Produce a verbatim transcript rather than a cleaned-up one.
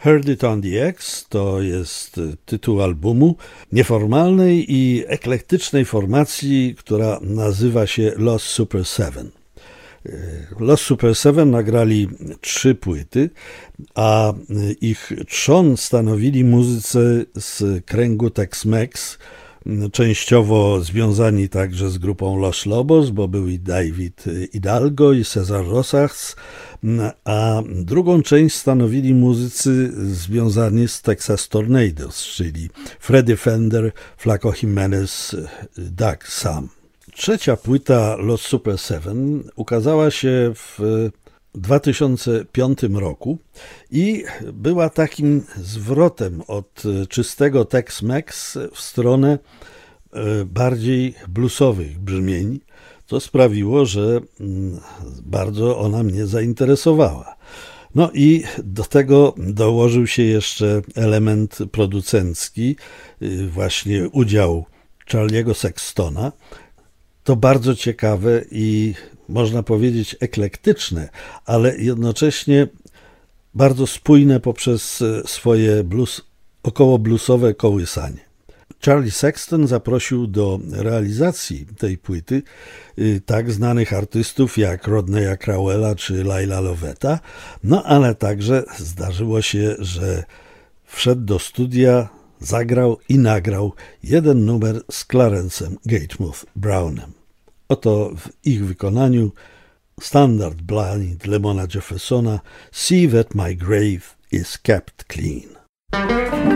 Heard It on the X to jest tytuł albumu nieformalnej i eklektycznej formacji, która nazywa się Lost Super Seven. Lost Super Seven nagrali trzy płyty, a ich trzon stanowili muzycy z kręgu Tex-Mex, częściowo związani także z grupą Los Lobos, bo był i David Hidalgo i Cesar Rosas, a drugą część stanowili muzycy związani z Texas Tornadoes, czyli Freddie Fender, Flaco Jimenez, Doug Sam. Trzecia płyta Lost Super Seven ukazała się w dwa tysiące piątym roku i była takim zwrotem od czystego Tex-Mex w stronę bardziej bluesowych brzmień, co sprawiło, że bardzo ona mnie zainteresowała. No i do tego dołożył się jeszcze element producencki, właśnie udział Charliego Sextona. To bardzo ciekawe i można powiedzieć eklektyczne, ale jednocześnie bardzo spójne poprzez swoje blues, około bluesowe kołysanie. Charlie Sexton zaprosił do realizacji tej płyty tak znanych artystów jak Rodneya Crowella czy Laila Lovetta, no ale także zdarzyło się, że wszedł do studia, zagrał i nagrał jeden numer z Clarence'em Gatemouth Brownem. Oto w ich wykonaniu standard blind Lemona Jeffersona See That My Grave Is Kept Clean.